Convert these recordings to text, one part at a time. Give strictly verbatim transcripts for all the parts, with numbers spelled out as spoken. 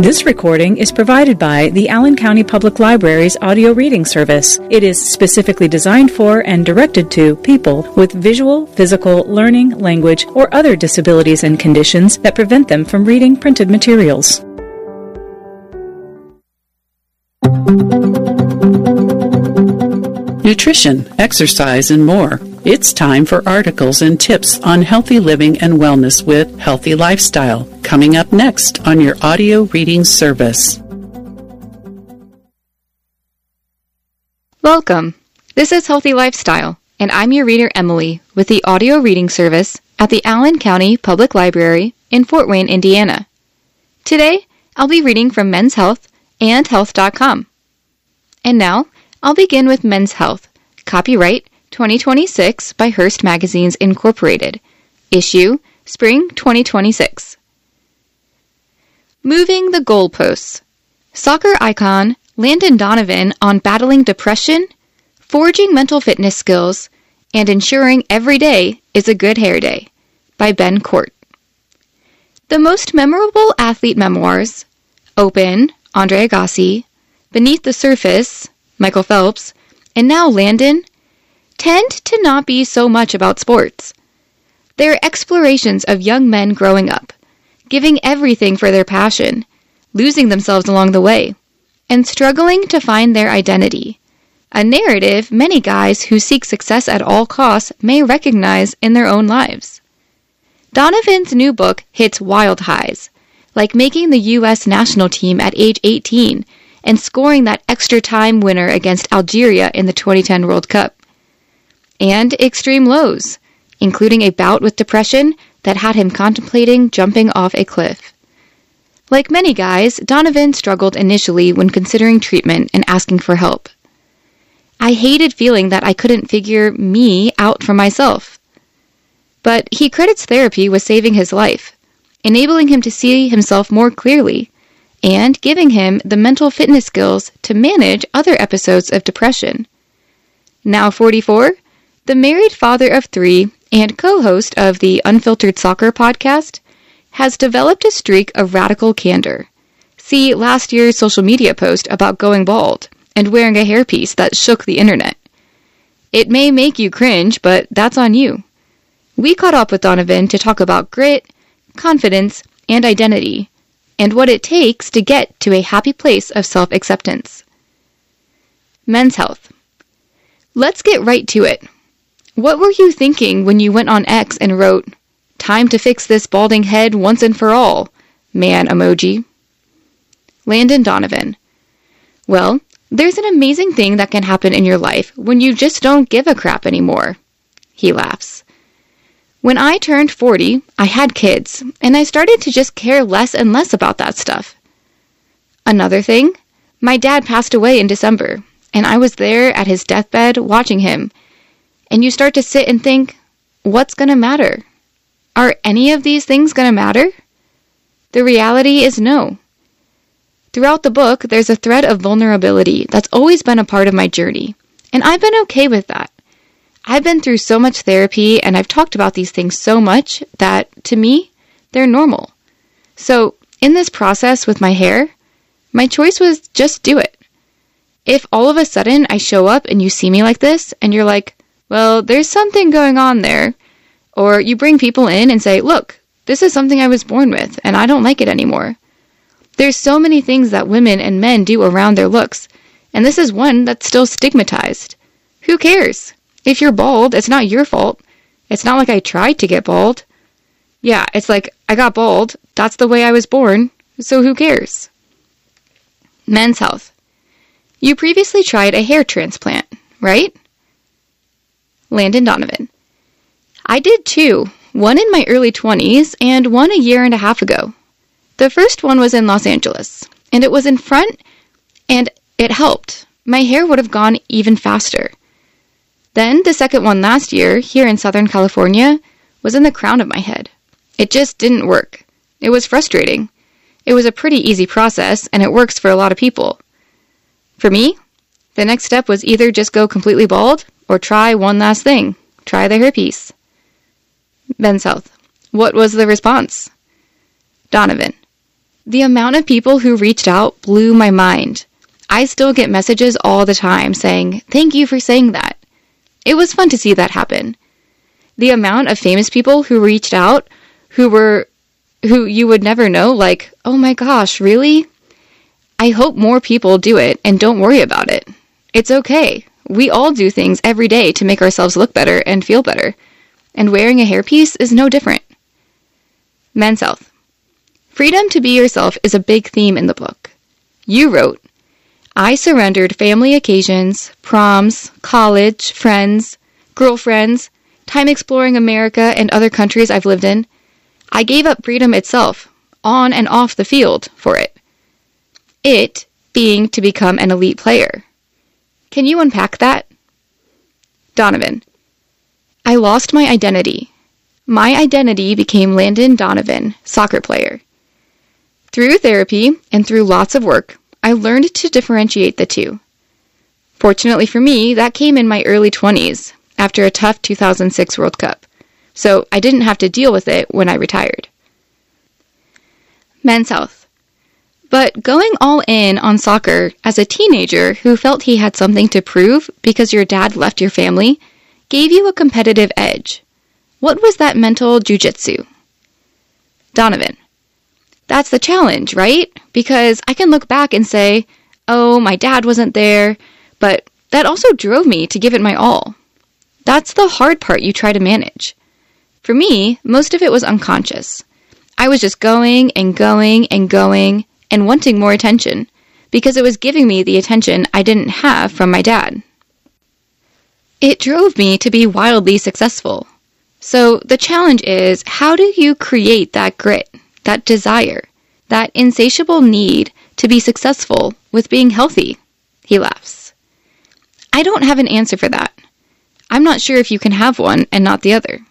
This recording is provided by the Allen County Public Library's audio reading service. It is specifically designed for and directed to people with visual, physical, learning, language, or other disabilities and conditions that prevent them from reading printed materials. Nutrition, exercise, and more. It's time for articles and tips on healthy living and wellness with Healthy Lifestyle, coming up next on your audio reading service. Welcome. This is Healthy Lifestyle, and I'm your reader Emily with the audio reading service at the Allen County Public Library in Fort Wayne, Indiana. Today, I'll be reading from Men's Health and health dot com. And now, I'll begin with Men's Health, copyright twenty twenty-six by Hearst Magazines Incorporated, issue Spring twenty twenty-six. Moving the goalposts. Soccer icon Landon Donovan on battling depression, forging mental fitness skills, and ensuring every day is a good hair day by Ben Court. The most memorable athlete memoirs, Open, Andre Agassi, Beneath the Surface, Michael Phelps, and now Landon, tend to not be so much about sports. They're explorations of young men growing up, giving everything for their passion, losing themselves along the way, and struggling to find their identity, a narrative many guys who seek success at all costs may recognize in their own lives. Donovan's new book hits wild highs, like making the U S national team at age eighteen and scoring that extra time winner against Algeria in the twenty ten World Cup. And extreme lows, including a bout with depression that had him contemplating jumping off a cliff. Like many guys, Donovan struggled initially when considering treatment and asking for help. I hated feeling that I couldn't figure me out for myself. But he credits therapy with saving his life, enabling him to see himself more clearly, and giving him the mental fitness skills to manage other episodes of depression. Now forty-four, the married father of three and co-host of the Unfiltered Soccer podcast, has developed a streak of radical candor. See last year's social media post about going bald and wearing a hairpiece that shook the internet. It may make you cringe, but that's on you. We caught up with Donovan to talk about grit, confidence, and identity, and what it takes to get to a happy place of self-acceptance. Men's Health. Let's get right to it. What were you thinking when you went on X and wrote, "Time to fix this balding head once and for all," man emoji? Landon Donovan. Well, there's an amazing thing that can happen in your life when you just don't give a crap anymore. He laughs. When I turned forty, I had kids, and I started to just care less and less about that stuff. Another thing, my dad passed away in December, and I was there at his deathbed watching him. And you start to sit and think, what's going to matter? Are any of these things going to matter? The reality is no. Throughout the book, there's a thread of vulnerability that's always been a part of my journey, and I've been okay with that. I've been through so much therapy, and I've talked about these things so much that, to me, they're normal. So, in this process with my hair, my choice was just do it. If all of a sudden I show up and you see me like this, and you're like, well, there's something going on there, or you bring people in and say, look, this is something I was born with, and I don't like it anymore. There's so many things that women and men do around their looks, and this is one that's still stigmatized. Who cares? If you're bald, it's not your fault. It's not like I tried to get bald. Yeah, it's like, I got bald, that's the way I was born, so who cares? Men's Health. You previously tried a hair transplant, right? Landon Donovan. I did too, one in my early twenties and one a year and a half ago. The first one was in Los Angeles, and it was in front, and it helped. My hair would have gone even faster. Then the second one last year, here in Southern California, was in the crown of my head. It just didn't work. It was frustrating. It was a pretty easy process, and it works for a lot of people. For me, the next step was either just go completely bald, or try one last thing. Try the hairpiece. Men's Health. What was the response? Donovan. The amount of people who reached out blew my mind. I still get messages all the time saying, "Thank you for saying that." It was fun to see that happen. The amount of famous people who reached out who were, who you would never know, like, "Oh my gosh, really?" I hope more people do it and don't worry about it. It's okay. We all do things every day to make ourselves look better and feel better. And wearing a hairpiece is no different. Men's health. Freedom to be yourself is a big theme in the book. You wrote, "I surrendered family occasions, proms, college, friends, girlfriends, time exploring America and other countries I've lived in. I gave up freedom itself, on and off the field, for it. It being to become an elite player." Can you unpack that? Donovan. I lost my identity. My identity became Landon Donovan, soccer player. Through therapy and through lots of work, I learned to differentiate the two. Fortunately for me, that came in my early twenties, after a tough two thousand six World Cup, so I didn't have to deal with it when I retired. Men's health. But going all in on soccer as a teenager who felt he had something to prove because your dad left your family gave you a competitive edge. What was that mental jujitsu? Donovan. That's the challenge, right? Because I can look back and say, oh, my dad wasn't there, but that also drove me to give it my all. That's the hard part you try to manage. For me, most of it was unconscious. I was just going and going and going and wanting more attention because it was giving me the attention I didn't have from my dad. It drove me to be wildly successful. So the challenge is, how do you create that grit, that desire, that insatiable need to be successful with being healthy? He laughs. I don't have an answer for that. I'm not sure if you can have one and not the other.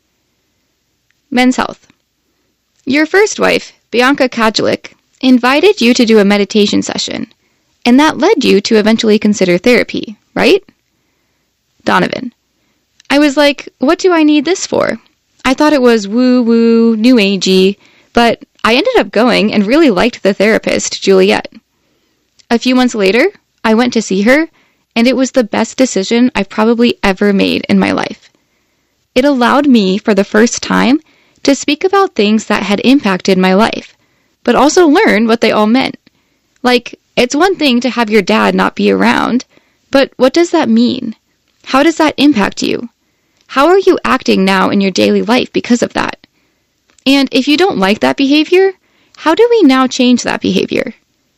Men's health. Your first wife, Bianca Kajulik, invited you to do a meditation session, and that led you to eventually consider therapy, right? Donovan. I was like, what do I need this for? I thought it was woo-woo, new agey, but I ended up going and really liked the therapist, Juliet. A few months later, I went to see her, and it was the best decision I've probably ever made in my life. It allowed me, for the first time, to speak about things that had impacted my life, but also learn what they all meant. Like, it's one thing to have your dad not be around, but what does that mean? How does that impact you? How are you acting now in your daily life because of that? And if you don't like that behavior, how do we now change that behavior?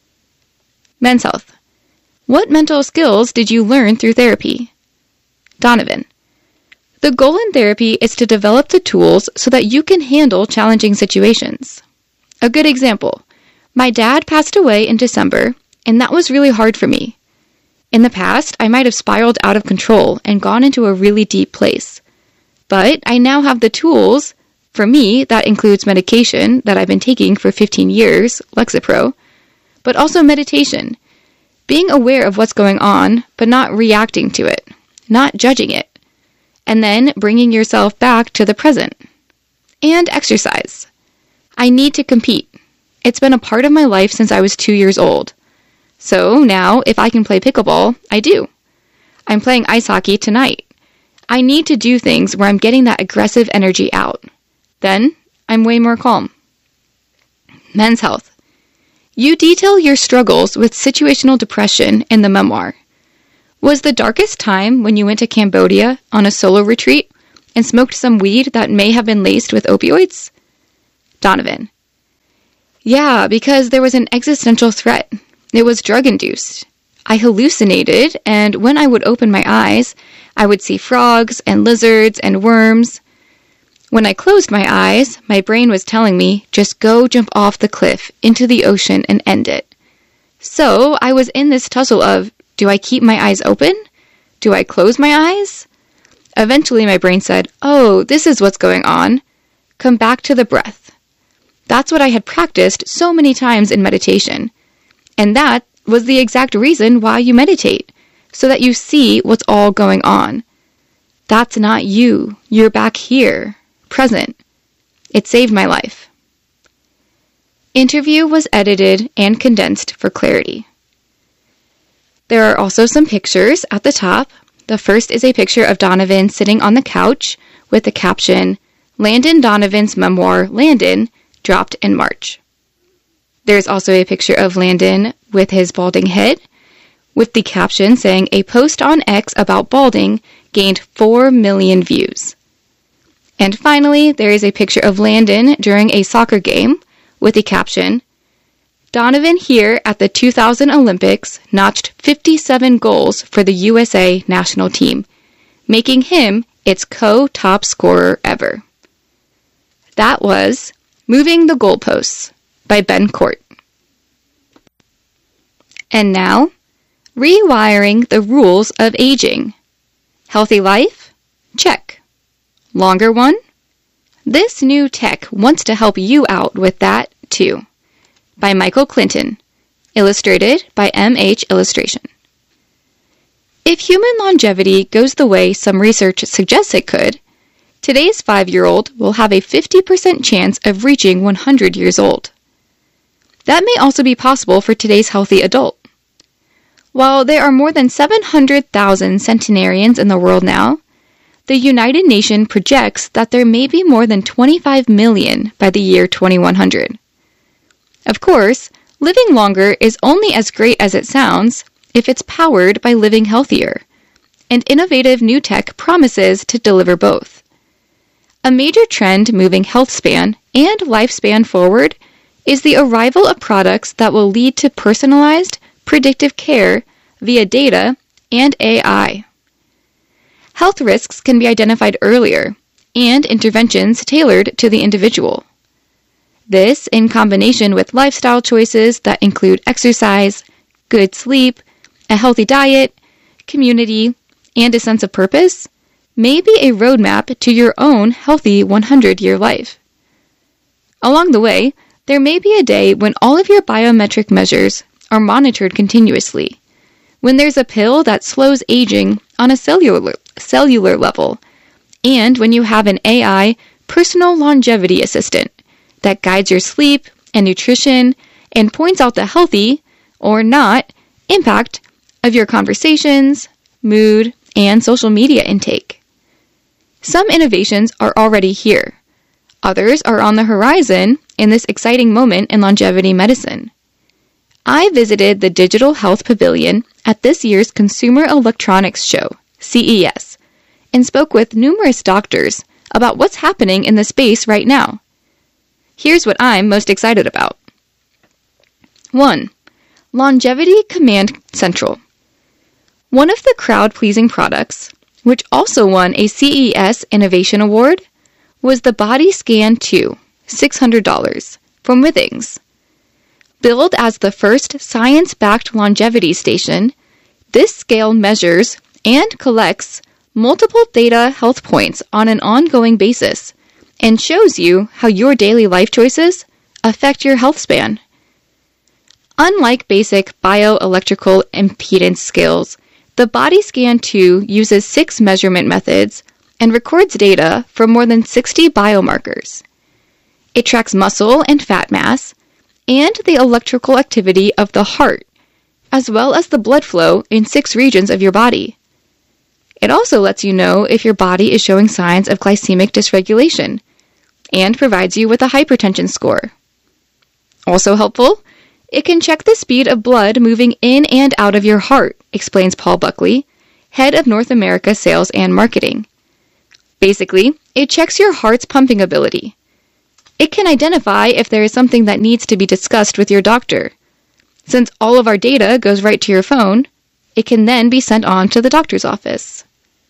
Men's health. What mental skills did you learn through therapy? Donovan. The goal in therapy is to develop the tools so that you can handle challenging situations. A good example, my dad passed away in December, and that was really hard for me. In the past, I might have spiraled out of control and gone into a really deep place. But I now have the tools. For me, that includes medication that I've been taking for fifteen years, Lexapro, but also meditation, being aware of what's going on, but not reacting to it, not judging it, and then bringing yourself back to the present. And exercise. I need to compete. It's been a part of my life since I was two years old. So now, if I can play pickleball, I do. I'm playing ice hockey tonight. I need to do things where I'm getting that aggressive energy out. Then, I'm way more calm. Men's health. You detail your struggles with situational depression in the memoir. Was the darkest time when you went to Cambodia on a solo retreat and smoked some weed that may have been laced with opioids? Donovan. Yeah, because there was an existential threat. It was drug-induced. I hallucinated, and when I would open my eyes, I would see frogs and lizards and worms. When I closed my eyes, my brain was telling me, just go jump off the cliff into the ocean and end it. So I was in this tussle of, do I keep my eyes open? Do I close my eyes? Eventually my brain said, oh, this is what's going on. Come back to the breath. That's what I had practiced so many times in meditation. And that was the exact reason why you meditate, so that you see what's all going on. That's not you. You're back here, present. It saved my life. Interview was edited and condensed for clarity. There are also some pictures at the top. The first is a picture of Donovan sitting on the couch with the caption, "Landon Donovan's memoir, Landon, dropped in March." There's also a picture of Landon with his balding head, with the caption saying, "A post on X about balding gained four million views." And finally, there is a picture of Landon during a soccer game with the caption, "Donovan here at the two thousand Olympics notched fifty-seven goals for the U S A national team, making him its co-top scorer ever." That was Moving the Goalposts by Ben Court. And now, rewiring the rules of aging. Healthy life? Check. Longer one? This new tech wants to help you out with that, too. By Michael Clinton. Illustrated by M H Illustration. If human longevity goes the way some research suggests it could, today's five-year-old will have a fifty percent chance of reaching one hundred years old. That may also be possible for today's healthy adult. While there are more than seven hundred thousand centenarians in the world now, the United Nations projects that there may be more than twenty-five million by the year twenty-one hundred. Of course, living longer is only as great as it sounds if it's powered by living healthier, and innovative new tech promises to deliver both. A major trend moving health span and lifespan forward is the arrival of products that will lead to personalized, predictive care via data and A I. Health risks can be identified earlier, and interventions tailored to the individual. This, in combination with lifestyle choices that include exercise, good sleep, a healthy diet, community, and a sense of purpose, may be a roadmap to your own healthy one hundred year life. Along the way, there may be a day when all of your biometric measures are monitored continuously, when there's a pill that slows aging on a cellular, cellular level, and when you have an A I personal longevity assistant that guides your sleep and nutrition and points out the healthy, or not, impact of your conversations, mood, and social media intake. Some innovations are already here. Others are on the horizon in this exciting moment in longevity medicine. I visited the Digital Health Pavilion at this year's Consumer Electronics Show, C E S, and spoke with numerous doctors about what's happening in the space right now. Here's what I'm most excited about. one. Longevity Command Central. One of the crowd-pleasing products, which also won a C E S Innovation Award, was the Body Scan two, six hundred dollars, from Withings. Billed as the first science-backed longevity station, this scale measures and collects multiple data health points on an ongoing basis and shows you how your daily life choices affect your health span. Unlike basic bioelectrical impedance scales, the Body Scan two uses six measurement methods and records data from more than sixty biomarkers. It tracks muscle and fat mass and the electrical activity of the heart, as well as the blood flow in six regions of your body. It also lets you know if your body is showing signs of glycemic dysregulation and provides you with a hypertension score. Also helpful, it can check the speed of blood moving in and out of your heart, explains Paul Buckley, head of North America Sales and Marketing. Basically, it checks your heart's pumping ability. It can identify if there is something that needs to be discussed with your doctor. Since all of our data goes right to your phone, it can then be sent on to the doctor's office.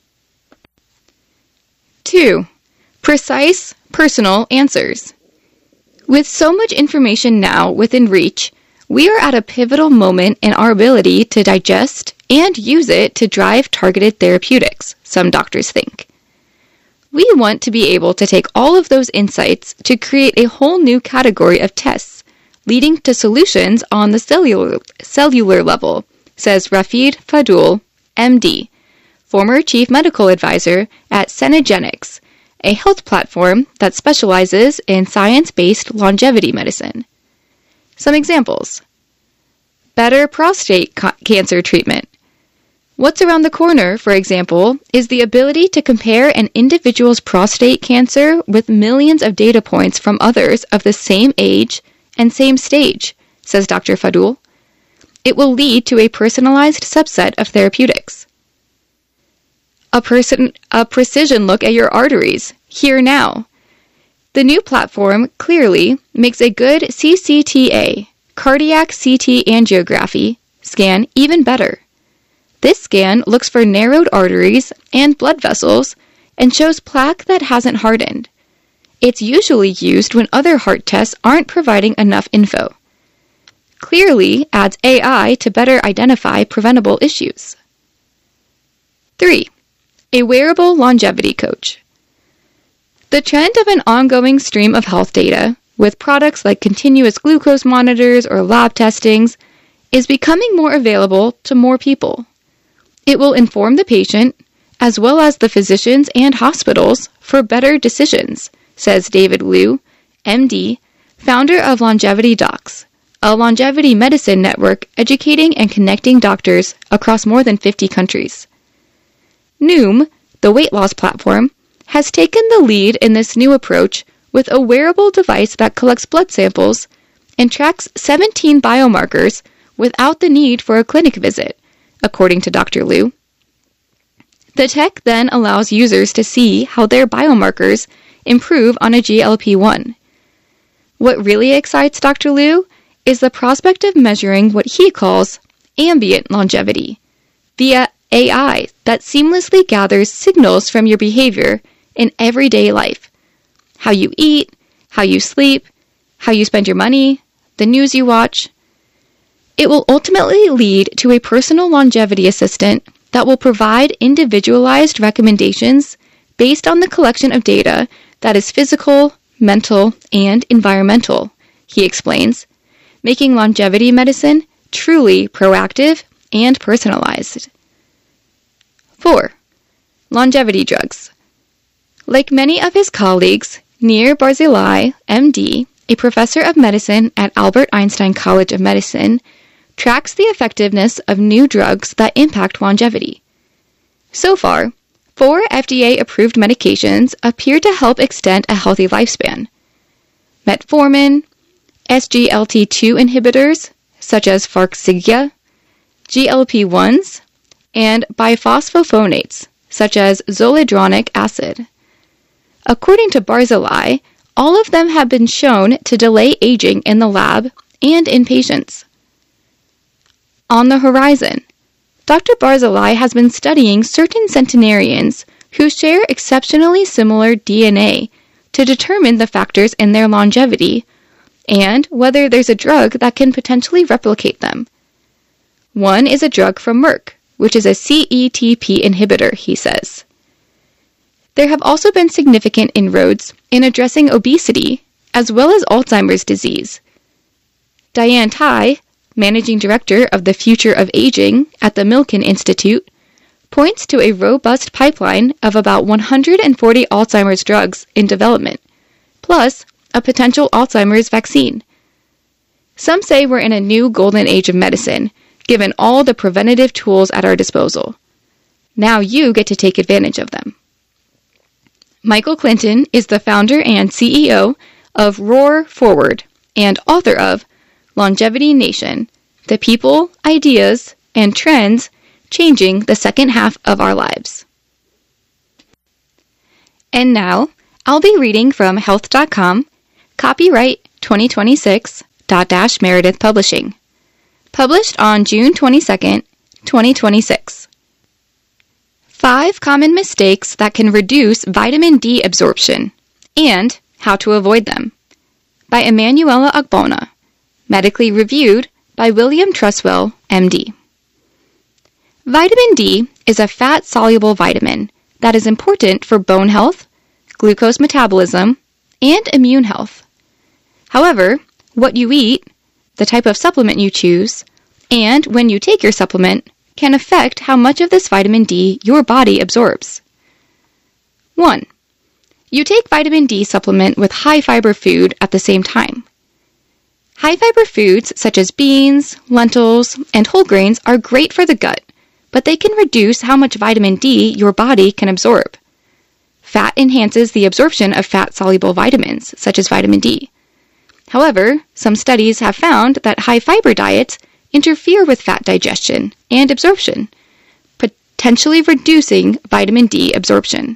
two. Precise, personal answers. With so much information now within reach, we are at a pivotal moment in our ability to digest and use it to drive targeted therapeutics, some doctors think. We want to be able to take all of those insights to create a whole new category of tests, leading to solutions on the cellular, cellular level, says Rafid Fadul, M D, former Chief Medical Advisor at Cenegenics, a health platform that specializes in science-based longevity medicine. Some examples. Better prostate ca- cancer treatment. What's around the corner, for example, is the ability to compare an individual's prostate cancer with millions of data points from others of the same age and same stage, says Doctor Fadul. It will lead to a personalized subset of therapeutics. A, person, a precision look at your arteries, here now. The new platform clearly makes a good C C T A, cardiac C T angiography, scan even better. This scan looks for narrowed arteries and blood vessels and shows plaque that hasn't hardened. It's usually used when other heart tests aren't providing enough info. Clearly adds A I to better identify preventable issues. three. A wearable longevity coach. The trend of an ongoing stream of health data, with products like continuous glucose monitors or lab testings, is becoming more available to more people. It will inform the patient, as well as the physicians and hospitals, for better decisions, says David Liu, M D, founder of Longevity Docs, a longevity medicine network educating and connecting doctors across more than fifty countries. Noom, the weight loss platform, has taken the lead in this new approach with a wearable device that collects blood samples and tracks seventeen biomarkers without the need for a clinic visit, according to Doctor Liu. The tech then allows users to see how their biomarkers improve on a G L P one. What really excites Doctor Liu is the prospect of measuring what he calls ambient longevity via A I that seamlessly gathers signals from your behavior in everyday life. How you eat, how you sleep, how you spend your money, the news you watch. It will ultimately lead to a personal longevity assistant that will provide individualized recommendations based on the collection of data that is physical, mental, and environmental, he explains, making longevity medicine truly proactive and personalized. four. Longevity drugs. Like many of his colleagues, Nir Barzilai, M D, a professor of medicine at Albert Einstein College of Medicine, tracks the effectiveness of new drugs that impact longevity. So far, four F D A-approved medications appear to help extend a healthy lifespan. Metformin, S G L T two inhibitors, such as Farxiga, G L P ones, and biphosphonates, such as zoledronic acid. According to Barzilai, all of them have been shown to delay aging in the lab and in patients. On the horizon, Doctor Barzilai has been studying certain centenarians who share exceptionally similar D N A to determine the factors in their longevity and whether there's a drug that can potentially replicate them. One is a drug from Merck, which is a C E T P inhibitor, he says. There have also been significant inroads in addressing obesity as well as Alzheimer's disease. Diane Tai, managing director of the Future of Aging at the Milken Institute, points to a robust pipeline of about one hundred forty Alzheimer's drugs in development, plus a potential Alzheimer's vaccine. Some say we're in a new golden age of medicine, given all the preventative tools at our disposal. Now you get to take advantage of them. Michael Clinton is the founder and C E O of Roar Forward and author of Longevity Nation, The People, Ideas, and Trends Changing the Second Half of Our Lives. And now, I'll be reading from health dot com, copyright twenty twenty-six, Dot Dash Meredith Publishing. Published on June twenty-second, twenty twenty-six. Five common mistakes that can reduce vitamin D absorption, and how to avoid them. By Emanuela Agbona. Medically reviewed by William Truswell, M D. Vitamin D is a fat-soluble vitamin that is important for bone health, glucose metabolism, and immune health. However, what you eat, the type of supplement you choose, and when you take your supplement can affect how much of this vitamin D your body absorbs. one. You take vitamin D supplement with high-fiber food at the same time. High-fiber foods such as beans, lentils, and whole grains are great for the gut, but they can reduce how much vitamin D your body can absorb. Fat enhances the absorption of fat-soluble vitamins, such as vitamin D. However, some studies have found that high-fiber diets interfere with fat digestion and absorption, potentially reducing vitamin D absorption.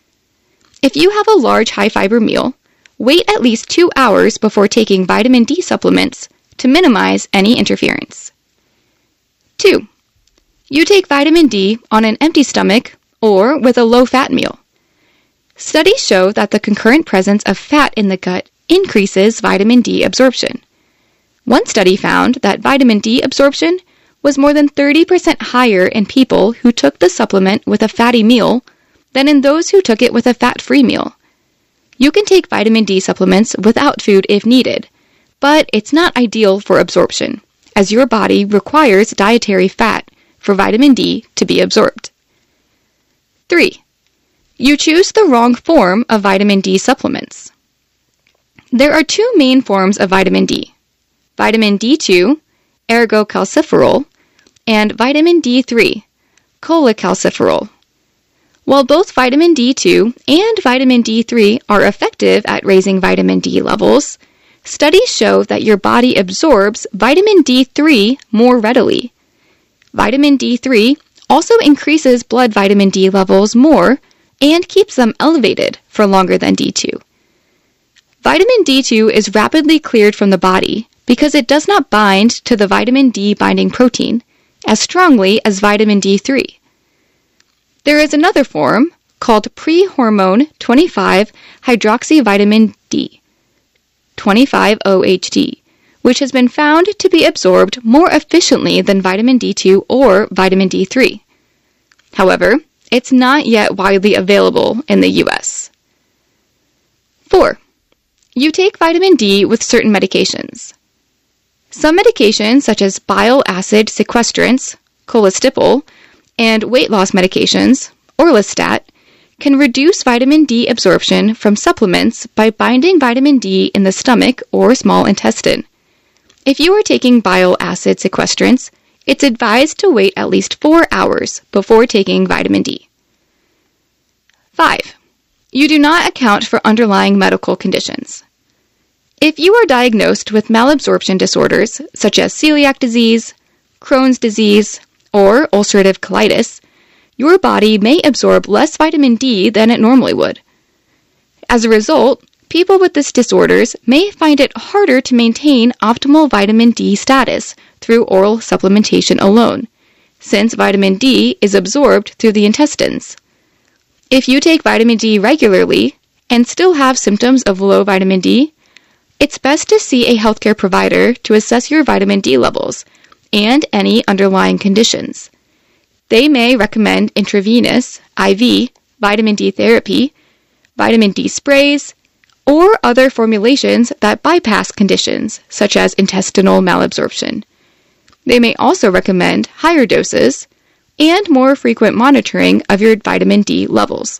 If you have a large high-fiber meal, wait at least two hours before taking vitamin D supplements to minimize any interference. two. You take vitamin D on an empty stomach or with a low-fat meal. Studies show that the concurrent presence of fat in the gut increases vitamin D absorption. One study found that vitamin D absorption was more than thirty percent higher in people who took the supplement with a fatty meal than in those who took it with a fat-free meal. You can take vitamin D supplements without food if needed, but it's not ideal for absorption, as your body requires dietary fat for vitamin D to be absorbed. three. You choose the wrong form of vitamin D supplements. There are two main forms of vitamin D, vitamin D two, ergocalciferol, and vitamin D three, cholecalciferol. While both vitamin D two and vitamin D three are effective at raising vitamin D levels, studies show that your body absorbs vitamin D three more readily. Vitamin D three also increases blood vitamin D levels more and keeps them elevated for longer than D two. Vitamin D two is rapidly cleared from the body because it does not bind to the vitamin D binding protein as strongly as vitamin D three. There is another form called pre-hormone twenty-five hydroxyvitamin D, twenty-five O H D, which has been found to be absorbed more efficiently than vitamin D two or vitamin D three. However, it's not yet widely available in the U S. four. You take vitamin D with certain medications. Some medications, such as bile acid sequestrants, colestipol, and weight loss medications, orlistat, can reduce vitamin D absorption from supplements by binding vitamin D in the stomach or small intestine. If you are taking bile acid sequestrants, it's advised to wait at least four hours before taking vitamin D. five. You do not account for underlying medical conditions. If you are diagnosed with malabsorption disorders such as celiac disease, Crohn's disease, or ulcerative colitis, your body may absorb less vitamin D than it normally would. As a result, people with these disorders may find it harder to maintain optimal vitamin D status through oral supplementation alone, since vitamin D is absorbed through the intestines. If you take vitamin D regularly and still have symptoms of low vitamin D, it's best to see a healthcare provider to assess your vitamin D levels and any underlying conditions. They may recommend intravenous, I V, vitamin D therapy, vitamin D sprays, or other formulations that bypass conditions such as intestinal malabsorption. They may also recommend higher doses and more frequent monitoring of your vitamin D levels.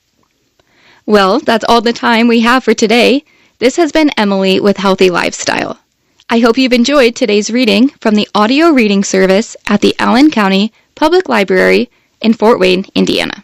Well, that's all the time we have for today. This has been Emily with Healthy Lifestyle. I hope you've enjoyed today's reading from the audio reading service at the Allen County Public Library in Fort Wayne, Indiana.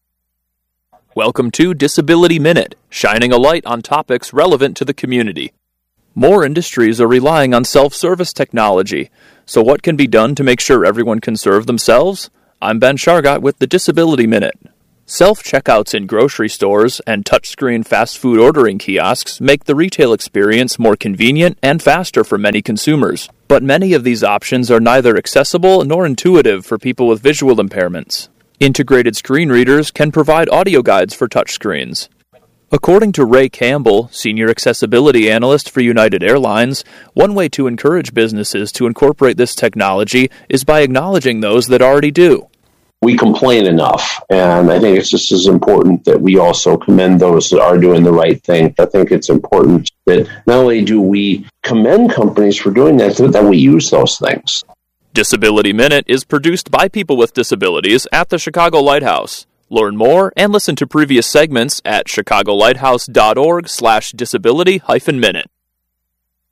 Welcome to Disability Minute, shining a light on topics relevant to the community. More industries are relying on self-service technology, so what can be done to make sure everyone can serve themselves? I'm Ben Shargott with the Disability Minute. Self-checkouts in grocery stores and touchscreen fast food ordering kiosks make the retail experience more convenient and faster for many consumers. But many of these options are neither accessible nor intuitive for people with visual impairments. Integrated screen readers can provide audio guides for touchscreens. According to Ray Campbell, Senior Accessibility Analyst for United Airlines, one way to encourage businesses to incorporate this technology is by acknowledging those that already do. We complain enough, and I think it's just as important that we also commend those that are doing the right thing. I think it's important that not only do we commend companies for doing that, but that we use those things. Disability Minute is produced by people with disabilities at the Chicago Lighthouse. Learn more and listen to previous segments at chicagolighthouse.org slash disability hyphen minute.